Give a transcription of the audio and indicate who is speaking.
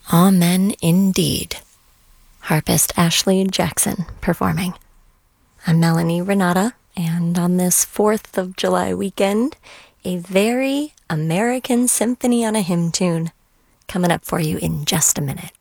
Speaker 1: Amen indeed. Harpist Ashley Jackson performing. I'm Melanie Renata, and on this 4th of July weekend, a very American symphony on a hymn tune coming up for you in just a minute.